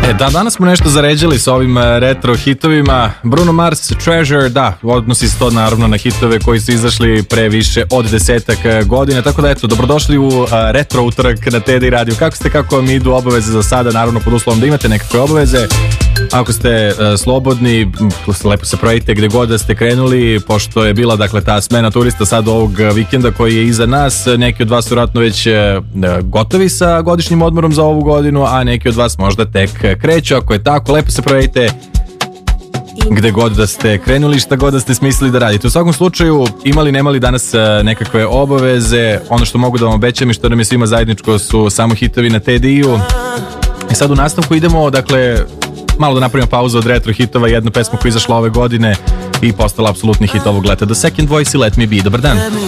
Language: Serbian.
Danas smo nešto zaređali sa ovim retro hitovima. Bruno Mars, Treasure, da, odnosi se to naravno na hitove koji su izašli pre više od 10 godina, tako da eto, dobrodošli u retro utorak na TD Radio. Kako ste, kako vam idu obaveze za sada, naravno pod uslovom da imate nekakve obaveze. Ako ste slobodni, lepo se projite gde god da ste krenuli, pošto je bila dakle ta smena turista sad ovog vikenda koji je iza nas. Neki od vas su vjerojatno već gotovi sa godišnjim odmorom za ovu godinu, a neki od vas možda tek kreću. Ako je tako, lepo se projite gde god da ste krenuli, šta god da ste smislili da radite. U svakom slučaju, imali nemali danas nekakve obaveze, ono što mogu da vam obećam i što nam je svima zajedničko su samo hitovi na TDI-u. I sad u nastavku idemo, dakle, malo da napravimo pauzu od retro hitova, jedna pesma koja je izašla ove godine i postala apsolutni hit ovog leta. The Second Voice i Let Me Be. Dobar dan.